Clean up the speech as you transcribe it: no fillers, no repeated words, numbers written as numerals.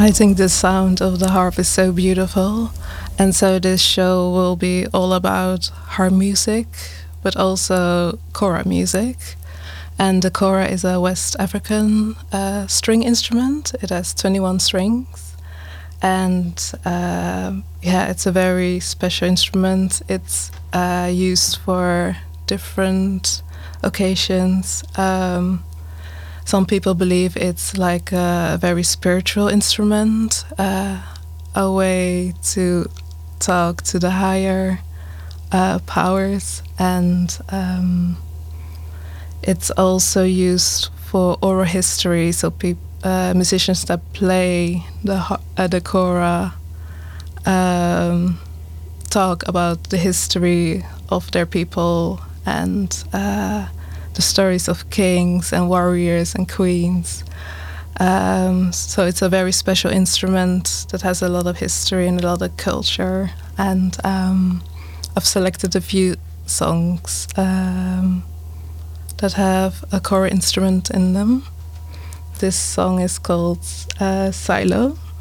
I think the sound of the harp is so beautiful, and so this show will be all about harp music, but also kora music. And the kora is a West African string instrument. It has 21 strings, and yeah, it's a very special instrument. It's used for different occasions. Some people believe it's like a very spiritual instrument, a way to talk to the higher powers, and it's also used for oral history. So musicians that play the kora talk about the history of their people and the stories of kings and warriors and queens. So it's a very special instrument that has a lot of history and a lot of culture. And I've selected a few songs that have a kora instrument in them. This song is called Silo.